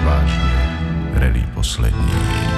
vážně, rally poslední.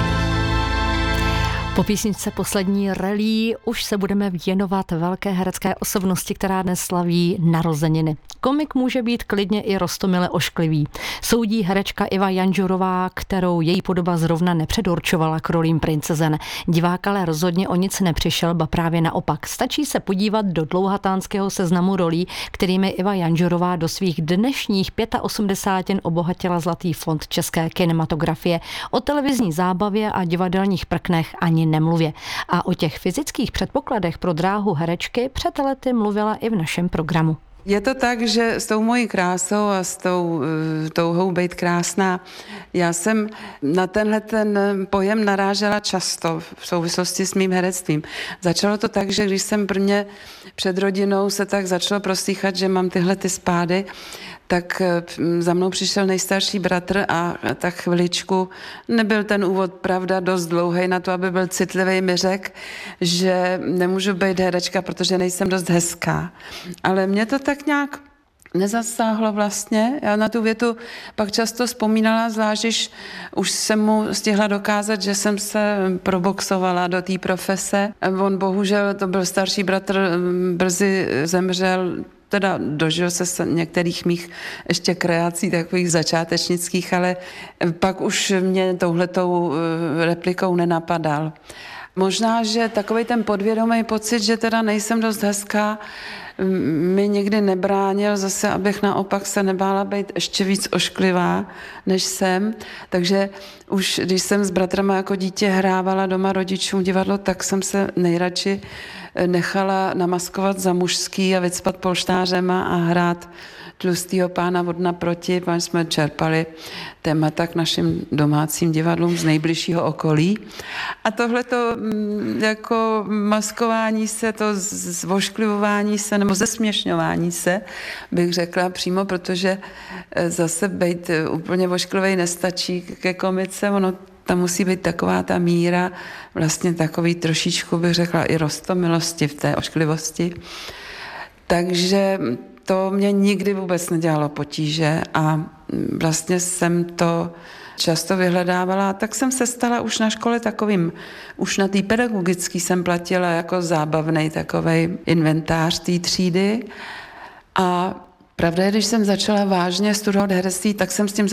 Po písničce Poslední rally už se budeme věnovat velké herecké osobnosti, která dnes slaví narozeniny. Komik může být klidně i roztomile ošklivý. Soudí herečka Iva Janžurová, kterou její podoba zrovna nepředurčovala k rolím princezen. Divák ale rozhodně o nic nepřišel, ba právě naopak. Stačí se podívat do dlouhatánského seznamu rolí, kterými Iva Janžurová do svých dnešních 85 obohatila Zlatý fond české kinematografie. O televizní zábavě a divadelních prknech ani nemluvě. A o těch fyzických předpokladech pro dráhu herečky před lety mluvila i v našem programu. Je to tak, že s tou mojí krásou a s tou touhou být krásná, já jsem na tenhle ten pojem narážela často v souvislosti s mým herectvím. Začalo to tak, že když jsem prvně před rodinou se tak začalo proslýchat, že mám tyhle ty spády, tak za mnou přišel nejstarší bratr a tak chviličku, nebyl ten úvod pravda dost dlouhý na to, aby byl citlivý, mi řekl, že nemůžu být herečka, protože nejsem dost hezká. Ale mě to tak nějak nezasáhlo vlastně. Já na tu větu pak často vzpomínala, zvlášť když už jsem mu stihla dokázat, že jsem se proboxovala do té profese. On bohužel, to byl starší bratr, brzy zemřel, teda dožil se některých mých ještě kreací takových začátečnických, ale pak už mě touhletou replikou nenapadal. Možná, že takovej ten podvědomý pocit, že teda nejsem dost hezká, mi nikdy nebránil zase, abych naopak se nebála být ještě víc ošklivá, než jsem. Takže už když jsem s bratrama jako dítě hrávala doma rodičům divadlo, tak jsem se nejradši nechala namaskovat za mužský a vycpat polštářema a hrát tlustýho pána od naproti, pak jsme čerpali témata k našim domácím divadlům z nejbližšího okolí. A tohleto jako maskování se, to zvošklivování se nebo zesměšňování se, bych řekla přímo, protože zase být úplně vošklivej nestačí ke komice, ono tam musí být taková ta míra, vlastně takový trošičku, bych řekla, i roztomilosti v té ošklivosti. Takže to mě nikdy vůbec nedělalo potíže a vlastně jsem to často vyhledávala. Tak jsem se stala už na škole takovým, už na té pedagogický jsem platila jako zábavnej takovej inventář té třídy. A pravda je, když jsem začala vážně studovat herectví, tak jsem s tím